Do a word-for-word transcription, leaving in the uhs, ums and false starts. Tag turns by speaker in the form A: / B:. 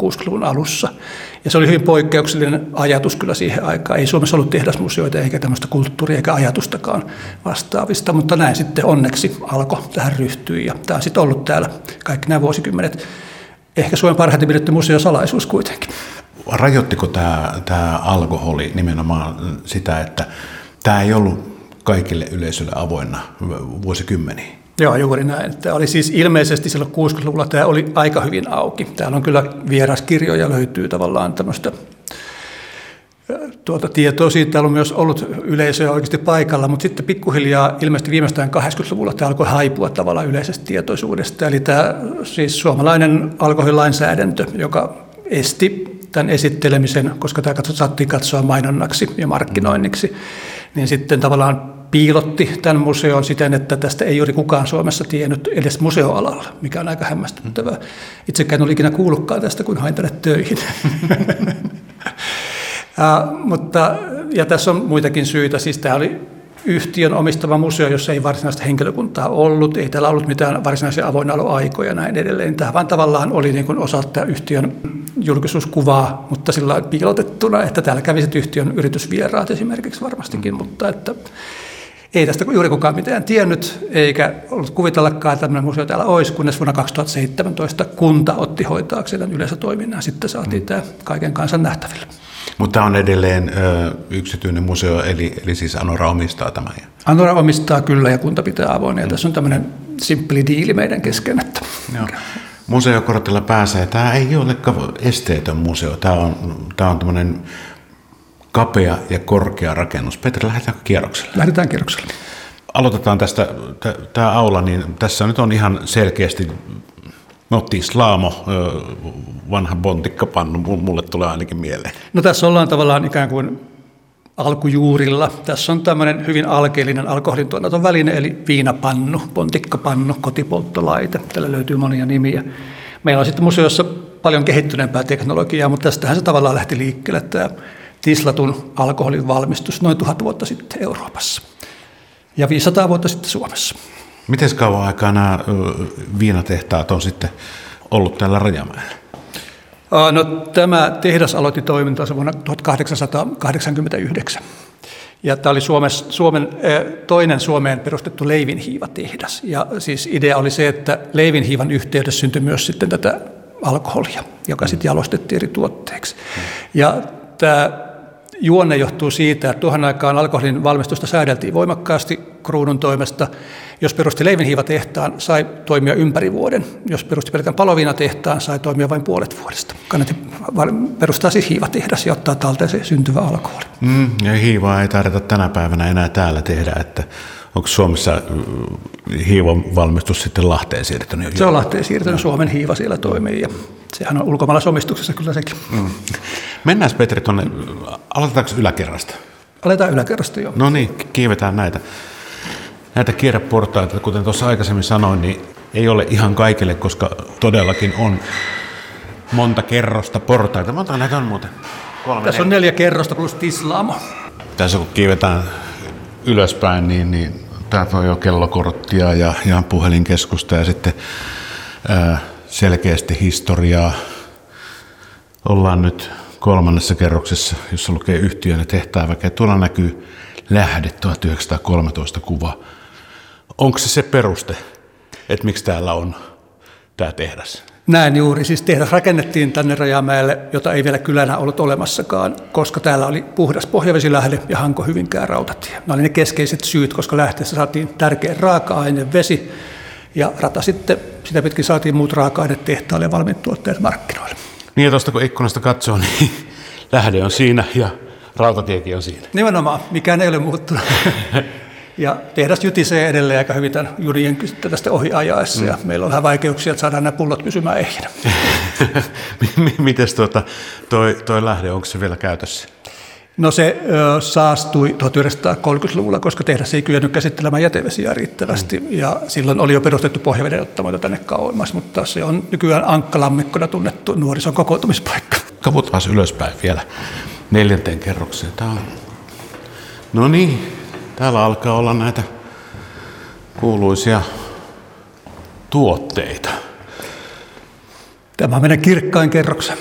A: kuusikymmentäluvun alussa. Ja se oli hyvin poikkeuksellinen ajatus kyllä siihen aikaan. Ei Suomessa ollut tehdasmuseoita eikä tämmöistä kulttuuria eikä ajatustakaan vastaavista, mutta näin sitten onneksi Alko tähän ryhtyi. Ja tämä on sitten ollut täällä kaikki nämä vuosikymmenet. Ehkä Suomen parhaiten pidetty museosalaisuus kuitenkin.
B: Rajoittiko tämä, tämä alkoholi nimenomaan sitä, että tämä ei ollut kaikille yleisölle avoinna vuosikymmeniä?
A: Joo, juuri näin. Tämä oli siis ilmeisesti silloin kuusikymmentäluvulla tämä oli aika hyvin auki. Täällä on kyllä vieraskirjoja, löytyy tavallaan tämmöistä tuota tietoa siitä. Täällä on myös ollut yleisöä oikeasti paikalla, mutta sitten pikkuhiljaa ilmeisesti viimeistään kahdeksankymmentäluvulla tämä alkoi haipua tavallaan yleisestä tietoisuudesta. Eli tämä siis suomalainen alkoholilainsäädäntö, joka esti tämän esittelemisen, koska tämä saatiin katsoa mainonnaksi ja markkinoinniksi, niin sitten tavallaan piilotti tämän museon siten, että tästä ei juuri kukaan Suomessa tiennyt edes museoalalla, mikä on aika hämmästyttävää. Itsekään en ole ikinä kuullutkaan tästä, kun hain tänne töihin. ja, mutta, ja tässä on muitakin syitä. Siis tämä oli yhtiön omistama museo, jossa ei varsinaista henkilökuntaa ollut. Ei täällä ollut mitään varsinaisia avoinnaoloaikoja ja näin edelleen. Tämä vaan tavallaan oli niin kuin osa tätä yhtiön julkisuuskuvaa, mutta sillä lailla piilotettuna, että täällä kävisit yhtiön yritysvieraat esimerkiksi varmastikin, mutta että ei tästä juuri kukaan mitään tiennyt, eikä ollut kuvitellakaan, että tämmöinen museo täällä olisi, kunnes vuonna kaksituhattaseitsemäntoista kunta otti hoitaakseen tämän yleisötoiminnan. Sitten saatiin mm. tämä kaiken kansan nähtäville.
B: Mutta tämä on edelleen ö, yksityinen museo, eli, eli siis Anora omistaa tämän.
A: Anora omistaa kyllä, ja kunta pitää avoinna. Ja tässä on tämmöinen simppeli diili meidän kesken. Että
B: Joo. Museokortilla pääsee. Tämä ei ole esteetön museo. Tämä on, tämä on tämmöinen kapea ja korkea rakennus. Petri, lähdetäänkö kierrokselle?
A: Lähdetään kierrokselle.
B: Aloitetaan tästä, tämä aula, niin tässä nyt on ihan selkeästi, me ottiin Slaamo, vanha bontikkapannu, mulle tulee ainakin mieleen.
A: No tässä ollaan tavallaan ikään kuin alkujuurilla. Tässä on tämmöinen hyvin alkeellinen alkoholin tuotannon väline, eli viinapannu, bontikkapannu, kotipolttolaite. Tällä löytyy monia nimiä. Meillä on sitten museossa paljon kehittyneempää teknologiaa, mutta tästähän se tavallaan lähti liikkeelle, tämä tislatun alkoholin valmistus noin tuhat vuotta sitten Euroopassa ja viisisataa vuotta sitten Suomessa.
B: Miten kauan aikaa nämä viinatehtaat on sitten ollut täällä Rajamäellä?
A: No, tämä tehdas aloitti toimintansa vuonna tuhatkahdeksansataakahdeksankymmentäyhdeksän. Ja tämä oli Suomessa, Suomen, toinen Suomeen perustettu leivinhiivatehdas. Ja siis idea oli se, että leivinhiivan yhteydessä syntyi myös sitten tätä alkoholia, joka sitten jalostettiin eri tuotteiksi. Ja tämä juonne johtuu siitä, että tuohon aikaan alkoholin valmistusta säädeltiin voimakkaasti kruunun toimesta. Jos perusti leivinhiivatehtaan, sai toimia ympäri vuoden. Jos perusti pelkän paloviinatehtaan, sai toimia vain puolet vuodesta. Kannatti perustaa siis hiivatehdas ja ottaa talteen se syntyvä alkoholi.
B: Mm, ja hiivaa ei tarvita tänä päivänä enää täällä tehdä, että onko Suomessa hiivan valmistus sitten Lahteen siirtynyt?
A: Se on Lahteen siirtynyt, Suomen hiiva siellä toimii ja sehän on ulkomaalaisomistuksessa kyllä sekin.
B: Mm. Mennään Petri tuonne, aloitetaanko yläkerrasta?
A: Aletaan yläkerrasta jo.
B: No niin, kiivetään näitä. Näitä kierreportaita, kuten tuossa aikaisemmin sanoin, niin ei ole ihan kaikille, koska todellakin on monta kerrosta portaita. Monta näitä on muuten?
A: Kolme, Tässä on neljä, neljä kerrosta plus tislaamo.
B: Tässä kun kiivetään ylöspäin, niin, niin täältä on jo kellokorttia ja, ja puhelinkeskusta ja sitten ää, selkeästi historiaa. Ollaan nyt kolmannessa kerroksessa, jossa lukee yhtiön ja tehtäväkeä. Tuolla näkyy lähde tuhatyhdeksänsataakolmetoista kuva. Onko se se peruste, että miksi täällä on tämä tehdas?
A: Näin juuri. Siis tehdas rakennettiin tänne Rajamäelle, jota ei vielä kylänä ollut olemassakaan, koska täällä oli puhdas pohjavesilähde ja Hanko-Hyvinkää rautatie. Nämä oli ne keskeiset syyt, koska lähteessä saatiin tärkeä raaka-aine, vesi, ja rata sitten, sitä pitkin saatiin muut raaka-aineet tehtaalle ja valmiit tuotteet markkinoille.
B: Niin ja tuosta kun ikkunasta katsoo, niin lähde on siinä ja rautatiekin on siinä.
A: Nimenomaan, mikään ei ole muuttunut. Ja tehdas jytisee edelleen aika hyvin tämän junien tästä ohi ajaessa, mm. ja meillä on vähän vaikeuksia, että saadaan nämä pullot pysymään ehjinä.
B: Mites tuota, toi, toi lähde, onko se vielä käytössä?
A: No se ö, saastui tuhatyhdeksänsataakolmekymmentäluvulla, koska tehdas ei kyennyt käsittelemään jätevesiä riittävästi, mm. ja silloin oli jo perustettu pohjavedenottamoita tänne kauemmas, mutta se on nykyään Ankkalammikona tunnettu nuorison kokoontumispaikka.
B: Kaputaan ylöspäin vielä neljänteen kerrokseen. Tää on... No niin. Täällä alkaa olla näitä kuuluisia tuotteita.
A: Tämä on meidän kirkkain kerroksen.